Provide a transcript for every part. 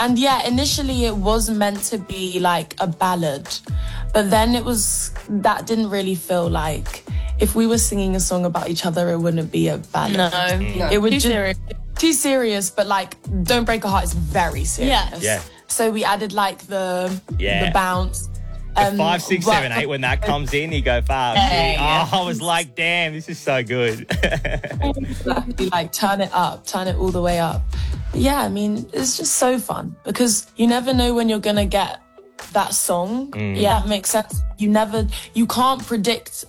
And yeah, initially it was meant to be like a ballad, but then that didn't really feel like, if we were singing a song about each other, it wouldn't be a ballad. No. It would Too too serious, but like Don't Break a Heart is very serious. Yeah. So we added like the bounce. The 5, 6, 7, 8, when that comes in, you go fast. I was like, damn, this is so good. Like turn it all the way up. But yeah, I mean, it's just so fun because you never know when you're gonna get that song. Yeah, that makes sense. You can't predict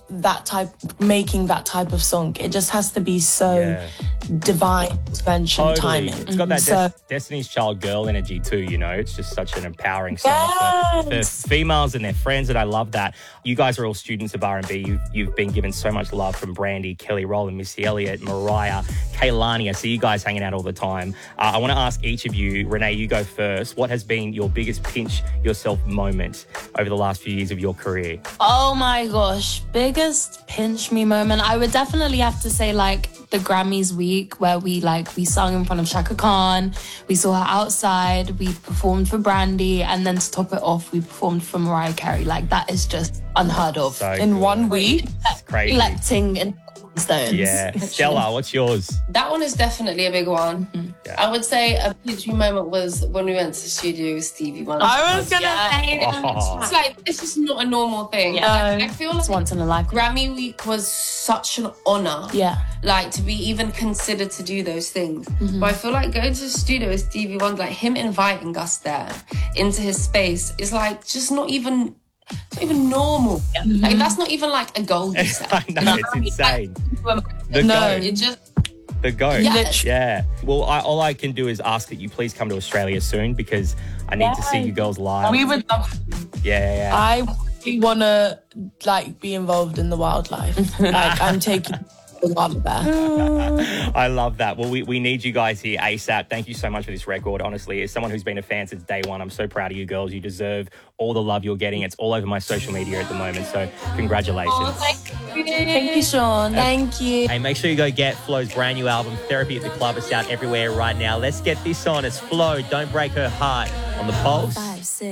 making that type of song. It just has to be so divine intervention timing. It's got that Destiny's Child girl energy too, you know. It's just such an empowering song for females and their friends, and I love that. You guys are all students of R&B. You've been given so much love from Brandy, Kelly Rowland, Missy Elliott, Mariah, Kehlani. I see you guys hanging out all the time. I want to ask each of you, Renee, you go first. What has been your biggest pinch yourself moment over the last few years of your career? Oh my gosh, biggest pinch me moment. I would definitely have to say like the Grammys week where we sung in front of Shaka Khan. We saw her outside. We performed for Brandy, and then to top it off, we performed for Mariah Carey. Like that is just unheard of in 1 week. It's crazy. Electing in Stones. Yeah, Stella, what's yours? That one is definitely a big one. Yeah. I would say a pinch me moment was when we went to the studio with Stevie Wonder. I was gonna say It's like, it's just not a normal thing. Yeah. I feel like It's once in a lifetime. Grammy week was such an honor. Yeah. Like to be even considered to do those things. But I feel like going to the studio with Stevie Wonder, like him inviting us there into his space is like just not even normal. Like that's not even like a goal you set. I know, it's insane. The GOAT. Yeah. Well, all I can do is ask that you please come to Australia soon because I need to see you girls live. We would love. Yeah. I want to like be involved in the wildlife. Like I'm taking the water there. I love that. Well, we need you guys here ASAP. Thank you so much for this record. Honestly, as someone who's been a fan since day one, I'm so proud of you girls. You deserve all the love you're getting. It's all over my social media at the moment. So congratulations. Oh, Thank you, Sean. Thank you. Hey, make sure you go get Flo's brand new album, Therapy at the Club. It's out everywhere right now. Let's get this on. It's Flo, Don't Break Her Heart on the Pulse. 5, 6.